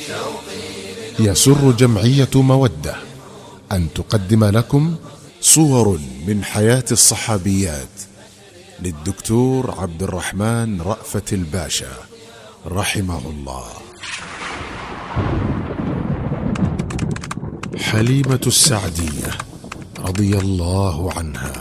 يسر جمعية مودة أن تقدم لكم صور من حياة الصحابيات للدكتور عبد الرحمن رأفت الباشا رحمه الله. حليمة السعدية رضي الله عنها